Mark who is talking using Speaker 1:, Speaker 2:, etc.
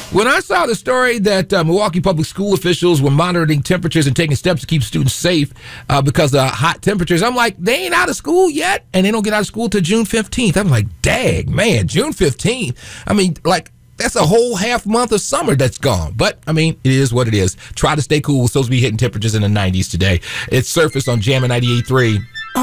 Speaker 1: When I saw the story that Milwaukee public school officials were monitoring temperatures and taking steps to keep students safe because of hot temperatures, I'm like, they ain't out of school yet, and they don't get out of school till June 15th. I'm like, dang, man, June 15th. I mean, like, that's a whole half month of summer that's gone. But, I mean, it is what it is. Try to stay cool. We're supposed to be hitting temperatures in the 90s today. It's Surface on Jammin' 98.3.